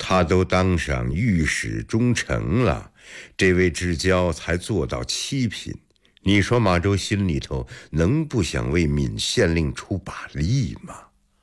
他都当上御史中丞了，这位至交才做到7品。你说马周心里头能不想为闵县令出把力吗？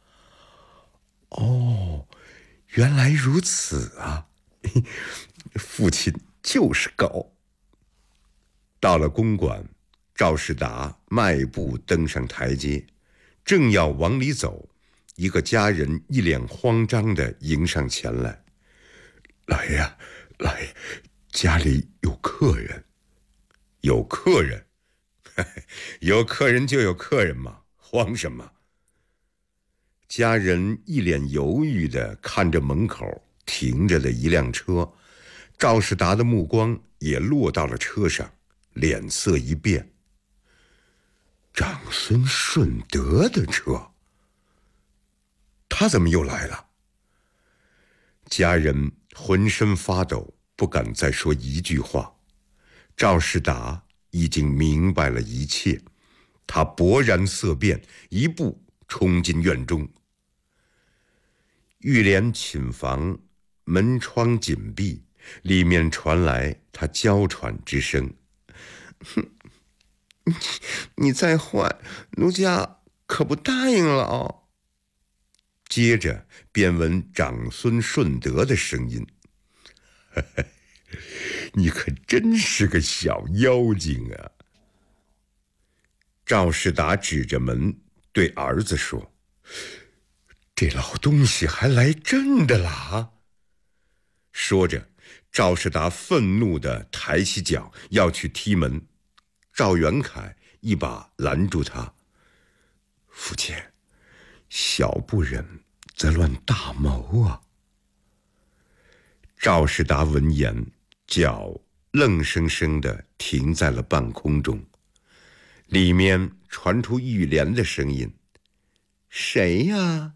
哦，原来如此啊！父亲就是高。到了公馆，赵世达迈步登上台阶，正要往里走，一个家人一脸慌张地迎上前来：“来呀，来，家里有客人。”“有客人？有客人就有客人嘛，慌什么？”家人一脸犹豫地看着门口停着的一辆车，赵世达的目光也落到了车上，脸色一变。长孙顺德的车，他怎么又来了？家人浑身发抖，不敢再说一句话。赵世达已经明白了一切，他勃然色变，一步冲进院中。玉莲寝房门窗紧闭，里面传来他娇喘之声：“你再坏，奴家可不答应了哦。”接着便闻长孙顺德的声音：“你可真是个小妖精啊！”赵世达指着门对儿子说：“这老东西还来真的了啊！”说着，赵世达愤怒地抬起脚要去踢门，赵元凯一把拦住他：“父亲，小不忍则乱大谋啊！”赵世达闻言，脚愣生生地停在了半空中，里面传出玉莲的声音：“谁呀？”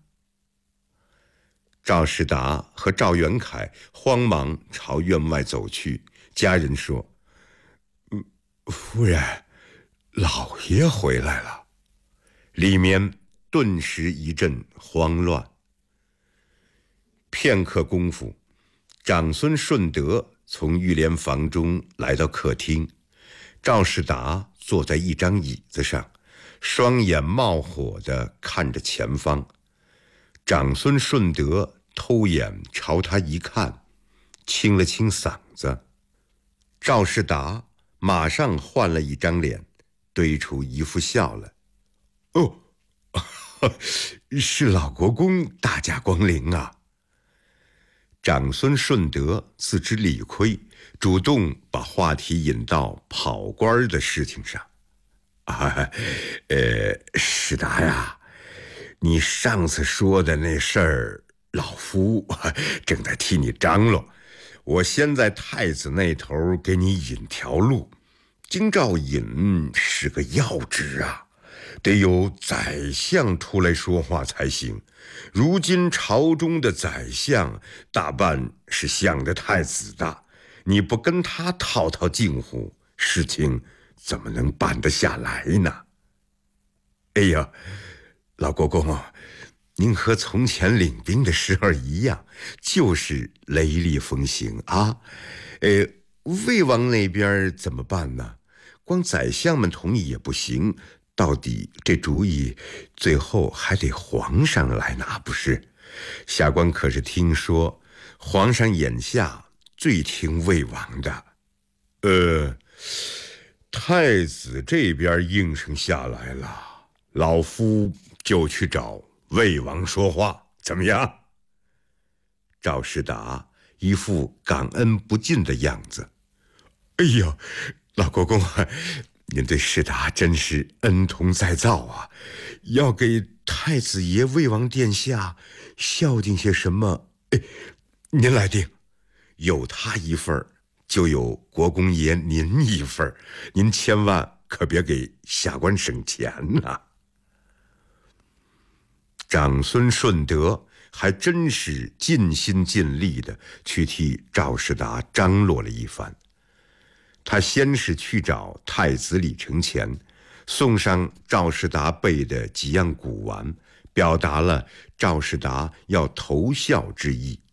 赵世达和赵元凯慌忙朝院外走去，家人说：“夫人，老爷回来了。”里面顿时一阵慌乱。片刻功夫，长孙顺德从玉莲房中来到客厅，赵世达坐在一张椅子上，双眼冒火地看着前方。长孙顺德偷眼朝他一看，清了清嗓子。赵世达马上换了一张脸，堆出一副笑来：“哦，是老国公大驾光临啊！”长孙顺德自知理亏，主动把话题引到跑官的事情上。世达呀，你上次说的那事儿，老夫正在替你张罗。我先在太子那头给你引条路。京兆尹是个要职啊，得有宰相出来说话才行。如今朝中的宰相大半是向着太子的，你不跟他套套近乎，事情怎么能办得下来呢？哎呀，老国公，您和从前领兵的时候一样，就是雷厉风行啊。魏王那边怎么办呢？光宰相们同意也不行，到底这主意最后还得皇上来拿，不是？下官可是听说皇上眼下最听魏王的。太子这边应声下来了，老夫就去找魏王说话，怎么样？赵世达一副感恩不尽的样子。哎呀，老国公，您对世达真是恩同再造啊！要给太子爷魏王殿下孝敬些什么？您来定，有他一份就有国公爷您一份，您千万可别给下官省钱呐。长孙顺德还真是尽心尽力的去替赵世达张罗了一番。他先是去找太子李承乾，送上赵世达备的几样古玩，表达了赵世达要投效之意。